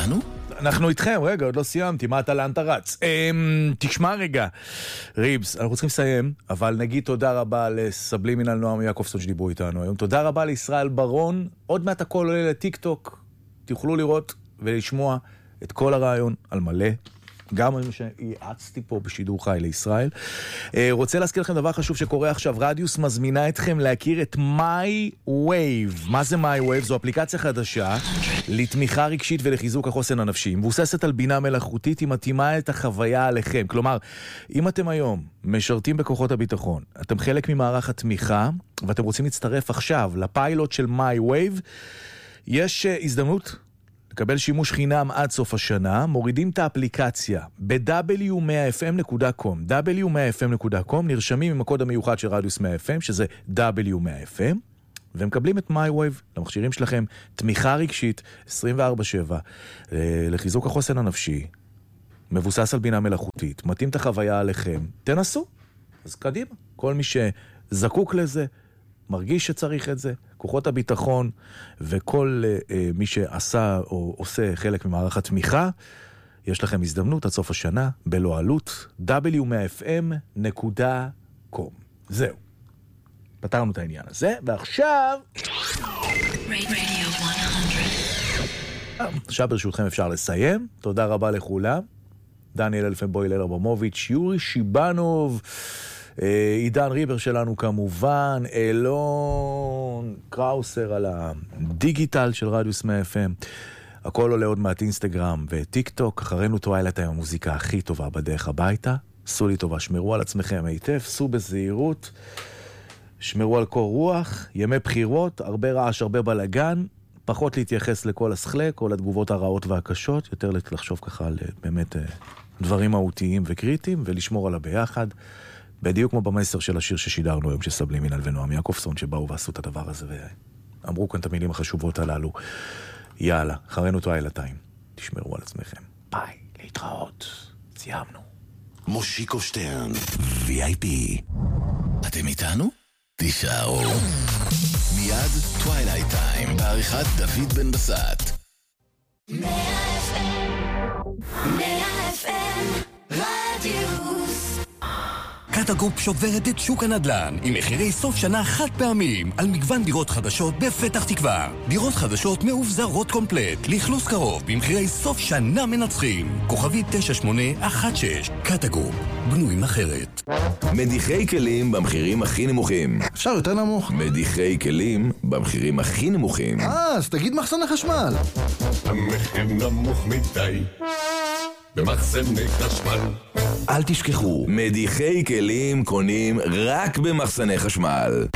איתנו? אנחנו איתכם, רגע, עוד לא סיימתי, מה אתה לאן אתה רץ? תשמע רגע, ריבס, אנחנו צריכים לסיים, אבל נגיד תודה רבה לסבלימינל נועם יעקובסון שדיברו איתנו היום, תודה רבה לישראל ברון, עוד מעט הכל עולה לטיק טוק, תוכלו לראות ולשמוע את כל הרעיון על מלא, גם מה שיעצתי פה בשידור חי לישראל. רוצה להזכיר לכם דבר חשוב שקורה עכשיו, רדיוס מזמינה אתכם להכיר את MyWave. מה זה MyWave? זו אפליקציה חדשה לתמיכה רגשית ולחיזוק החוסן הנפשי. מבוססת על בינה מלאכותית, היא מתאימה את החוויה עליכם. כלומר, אם אתם היום משרתים בכוחות הביטחון, אתם חלק ממערך התמיכה, ואתם רוצים להצטרף עכשיו לפיילוט של MyWave, יש הזדמנות לקבל שימוש חינם עד סוף השנה, מורידים את האפליקציה ב-w100fm.com, w100fm.com, נרשמים עם הקוד המיוחד של רדיוס 100fm, שזה w100fm, ומקבלים את MyWave למכשירים שלכם, תמיכה רגשית 24/7, לחיזוק החוסן הנפשי, מבוסס על בינה מלאכותית, מתאים את החוויה עליכם, תנסו, אז קדימה, כל מי שזקוק לזה, מרגיש שצריך את זה, כוחות הביטחון וכל מי שעשה או עושה חלק ממערך התמיכה, יש לכם הזדמנות עד סוף השנה, בלא עלות, w100fm.com. זהו. פתרנו את העניין הזה, ועכשיו... עכשיו ברשותכם אפשר לסיים. תודה רבה לכולם. דניאל אלפנבוי, לילה ברמוביץ', יורי שיבנוב, עידן ריבר שלנו כמובן, אלון קראוסר על הדיגיטל של רדיוס 100 FM. הכל עולה עוד מעט אינסטגרם וטיק טוק. אחרינו טווילייט עם המוזיקה הכי טובה בדרך הביתה. סעו לי טובה, שמרו על עצמכם היטב, סעו בזהירות, שמרו על קור רוח, ימי בחירות, הרבה רעש, הרבה בלגן, פחות להתייחס לכל הסחלק או לתגובות הרעות והקשות, יותר לחשוב ככה על באמת דברים מהותיים וקריטיים ולשמור על הביחד. בדיוק כמו במסר של השיר ששידרנו היום שסבלימינל ונועם יעקובסון שבאו ועשו את הדבר הזה ואמרו כאן את המילים החשובות הללו. יאללה, אחרינו טווילייטיים, תשמרו על עצמכם, ביי, להתראות, סיימנו. מושיקו שטרן, VIP. אתם איתנו? תישארו. מיד טווילייט טיים בעריכת דוד בן בסט. 100 FM רדיוס. קטגרופ שוברת את שוק הנדל"ן עם מחירי סוף שנה חד פעמים על מגוון דירות חדשות בפתח תקווה. דירות חדשות מאובזרות קומפלט, לכלוס קרוב במחירי סוף שנה מנצחים. כוכבי 9816. קטגרופ, בנויים אחרת. מדיחי כלים במחירים הכי נמוכים. אפשר יותר נמוך? מדיחי כלים במחירים הכי נמוכים. אז תגיד מחסני חשמל. המחיר נמוך מדי במחסני חשמל. אל תשכחו, מדיחי כלים קונים רק במחסני חשמל.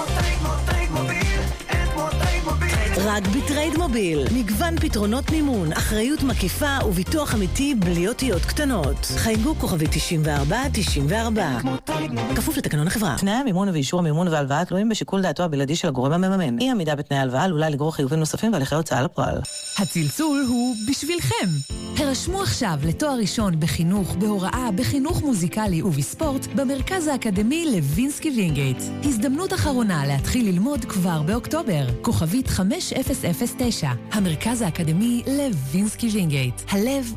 רק בטרייד מוביל. מגוון פתרונות מימון, אחריות מקיפה וביטוח אמיתי בלי אותיות קטנות. חייגו כוכבי 9494. כפוף לתקנון החברה. תנאי המימון ואישור המימון והלוואה תלויים בשיקול דעתו הבלעדי של הגורם המממן. אי עמידה בתנאי הלוואה עלולה לגרור חיובים נוספים והליכי הוצאה לפועל. הצלצול הוא בשבילכם. הרשמו עכשיו לתואר ראשון בחינוך, בהוראה, בחינוך מוזיקלי ובספורט במרכז האקדמי לוינסקי וינגייט. הזדמנות אחרונה להתחיל ללמוד כבר באוקטובר. כוכבית 5009. המרכז האקדמי לוינסקי וינגייט. הלב